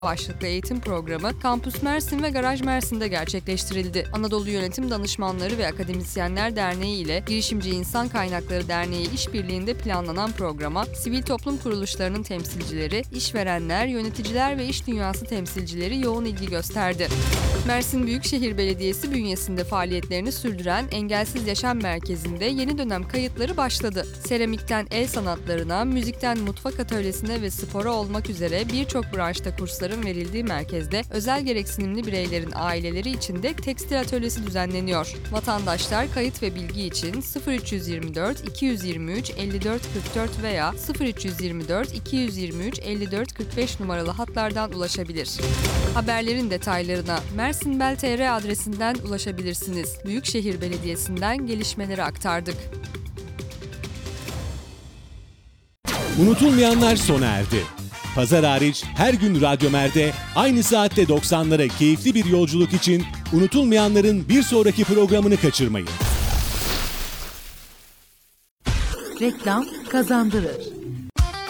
başlıklı eğitim programı Kampüs Mersin ve Garaj Mersin'de gerçekleştirildi. Anadolu Yönetim Danışmanları ve Akademisyenler Derneği ile Girişimci İnsan Kaynakları Derneği işbirliğinde planlanan programa sivil toplum kuruluşlarının temsilcileri, işverenler, yöneticiler ve iş dünyası temsilcileri yoğun ilgi gösterdi. Mersin Büyükşehir Belediyesi bünyesinde faaliyetlerini sürdüren Engelsiz Yaşam Merkezi'nde yeni dönem kayıtları başladı. Seramikten el sanatlarına, müzikten mutfak atölyesine ve spora olmak üzere birçok branşta kursların verildiği merkezde özel gereksinimli bireylerin aileleri için de tekstil atölyesi düzenleniyor. Vatandaşlar kayıt ve bilgi için 0324 223 54 44 veya 0324 223 54 45 numaralı hatlardan ulaşabilir. Haberlerin detaylarına Mersinbel.tr adresinden ulaşabilirsiniz. Büyükşehir Belediyesi'nden gelişmeleri aktardık. Unutulmayanlar sona erdi. Pazar hariç her gün Radyo Mer'de aynı saatte 90'lara keyifli bir yolculuk için unutulmayanların bir sonraki programını kaçırmayın. Reklam kazandırır.